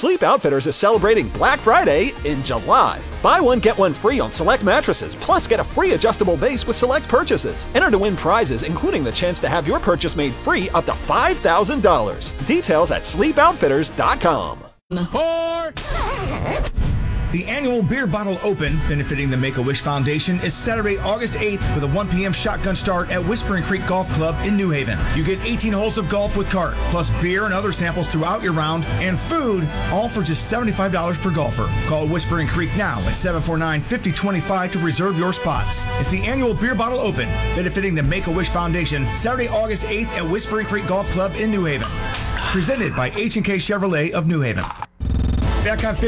Sleep Outfitters is celebrating Black Friday in July. Buy one, get one free on select mattresses, plus get a free adjustable base with select purchases. Enter to win prizes, including the chance to have your purchase made free up to $5,000. Details at sleepoutfitters.com. The annual Beer Bottle Open, benefiting the Make-A-Wish Foundation, is Saturday, August 8th with a 1 p.m. shotgun start at Whispering Creek Golf Club in New Haven. You get 18 holes of golf with cart, plus beer and other samples throughout your round, and food, all for just $75 per golfer. Call Whispering Creek now at 749-5025 to reserve your spots. It's the annual Beer Bottle Open, benefiting the Make-A-Wish Foundation, Saturday, August 8th at Whispering Creek Golf Club in New Haven. Presented by H&K Chevrolet of New Haven. Back on